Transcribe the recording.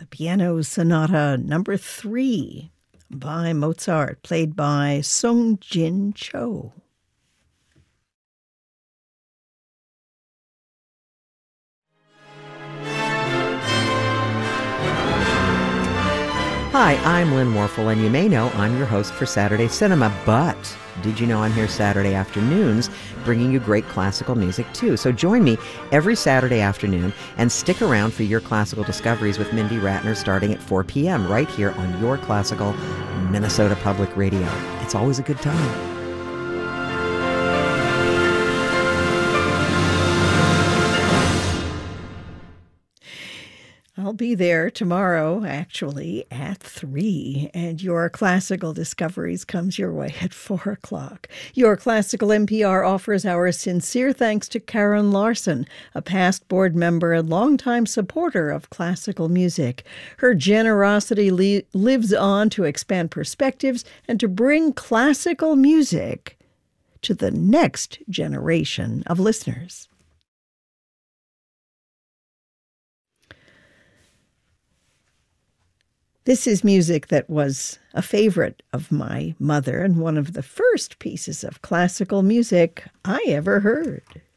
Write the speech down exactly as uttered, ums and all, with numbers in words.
Piano Sonata Number Three by Mozart, played by Sung Jin Cho. Hi, I'm Lynn Warfel, and you may know I'm your host for Saturday Cinema, but did you know I'm here Saturday afternoons bringing you great classical music too? So join me every Saturday afternoon and stick around for your classical discoveries with Mindy Ratner starting at four p.m. right here on your classical Minnesota Public Radio. It's always a good time. I'll be there tomorrow, actually, at three, and your classical discoveries comes your way at four o'clock. Your Classical N P R offers our sincere thanks to Karen Larson, a past board member and longtime supporter of classical music. Her generosity li- lives on to expand perspectives and to bring classical music to the next generation of listeners. This is music that was a favorite of my mother and one of the first pieces of classical music I ever heard.